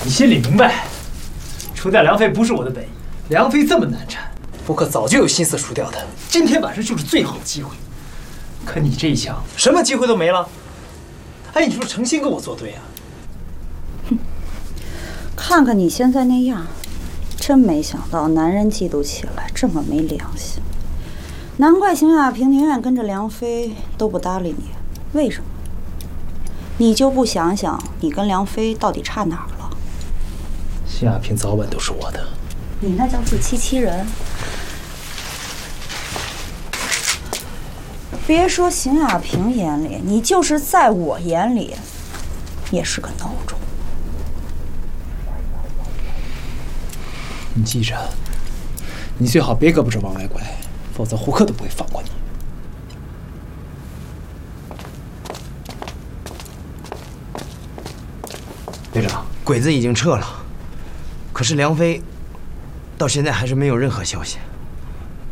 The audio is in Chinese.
你心里明白，除掉梁飞不是我的本意。梁飞这么难缠，福克早就有心思除掉他。今天晚上就是最好的机会。可你这一枪，什么机会都没了。哎，你是不是诚心跟我作对啊？ 哼，看看你现在那样，真没想到男人嫉妒起来这么没良心。难怪邢亚平宁愿跟着梁飞都不搭理你，为什么？你就不想想你跟梁飞到底差哪儿了？ 邢亚平早晚都是我的。 你那叫自欺欺人。别说邢亚平眼里，你就是在我眼里，也是个孬种。 你记着，你最好别胳膊肘往外拐，否则胡克都不会放过你。 队长，鬼子已经撤了，可是梁飞到现在还是没有任何消息。